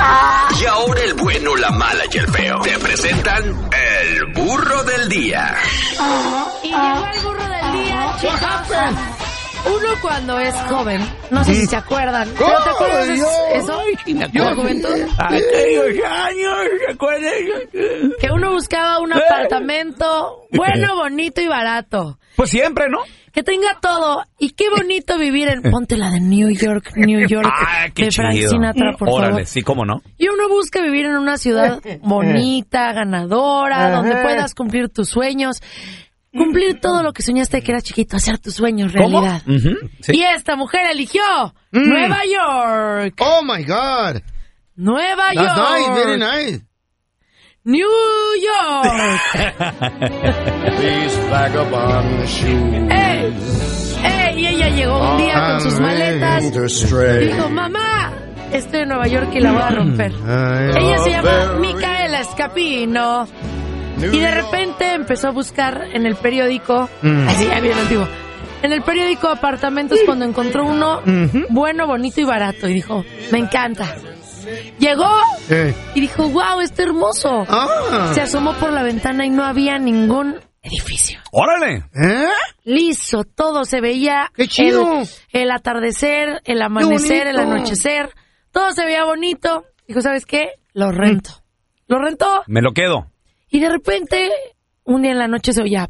Y ahora el bueno, la mala y el feo te presentan el burro del día. Y llegó el burro del día, chicos. Uno cuando es joven, no sé si se acuerdan, pero ¿te acuerdas de eso? ¿Yo juventud? Aquellos años, ¿se acuerdan? Que uno buscaba un apartamento bueno, bonito y barato. Pues siempre, ¿no? Que tenga todo. Y qué bonito vivir en... Ponte la de New York, qué de Frank chido. Sinatra, por Órale, favor. sí, cómo no. Y uno busca vivir en una ciudad bonita, ganadora, donde puedas cumplir tus sueños. Cumplir todo lo que soñaste que eras chiquito, hacer tus sueños realidad. Sí. Y esta mujer eligió Nueva York. Oh my God. Nueva That's York. nice, very nice. New York. These vagabond shoes. ¡Ey! Y ella llegó un día con sus maletas. Dijo, mamá, estoy en Nueva York y la voy a romper. Ella se llama Micaela Escapino. Y de repente empezó a buscar en el periódico, así ya bien antiguo, en el periódico apartamentos cuando encontró uno bueno, bonito y barato. Y dijo, me encanta. Llegó y dijo, wow, está hermoso. Se asomó por la ventana y no había ningún edificio. ¡Órale! Liso, todo se veía. ¡Qué chido! El atardecer, el amanecer, el anochecer. Todo se veía bonito. Dijo, ¿sabes qué? Lo rento. Lo rentó. Me lo quedo. Y de repente, un día en la noche se oía...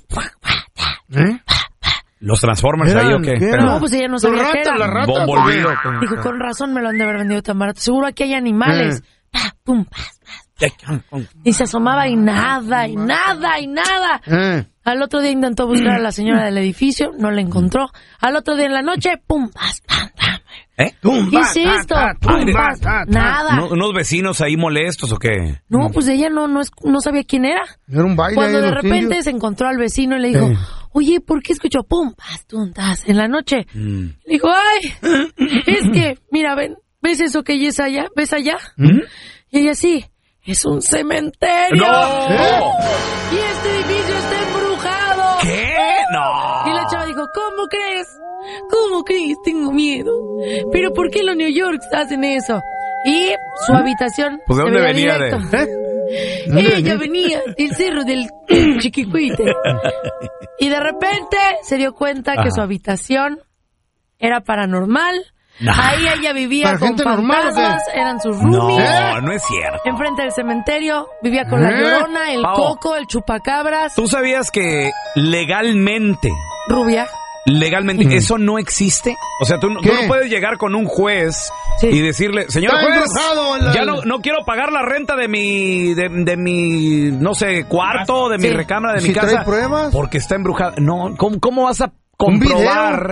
¿Los Transformers ahí o qué? No, pues ella no sabía qué era. La rata. Bumblebee. Dijo, con razón me lo han de haber vendido tan barato. Seguro aquí hay animales. Pum, y se asomaba y nada, y nada, y nada. Al otro día intentó buscar a la señora del edificio, no la encontró. Al otro día en la noche, pum, ¿qué es esto? Nada. ¿Unos vecinos ahí molestos o qué? No, pues ella no sabía quién era. Era un baile. Cuando ahí de los repente indios. se encontró al vecino y le dijo, oye, ¿por qué escuchó pum, en la noche? Le dijo, ay, es que, mira, ¿ves eso que es allá? ¿Ves allá? Y ella, sí, es un cementerio. ¡No! Y este edificio está embrujado. ¿Qué? No. Y la chava dijo, ¿cómo crees? ¿Cómo crees? Tengo miedo. ¿Pero por qué los New York hacen eso? Y su habitación Pues ¿de se dónde veía venía? directo. Ella venía del cerro del Chiquicuite. Y de repente se dio cuenta que su habitación era paranormal. Ahí ella vivía ¿Para con gente normal o qué? fantasmas, eran sus roomies. No es cierto. Enfrente del cementerio vivía con la Llorona, el Pao. Coco, el Chupacabras, ¿Tú sabías que legalmente Rubia. eso no existe? O sea, tú no puedes llegar con un juez y decirle, señor Está juez, embrujado ya no quiero pagar la renta de mi no sé, cuarto, de mi recámara, de mi ¿Si casa. trae pruebas? Porque está embrujada. No, ¿cómo vas a ¿Un video? comprobar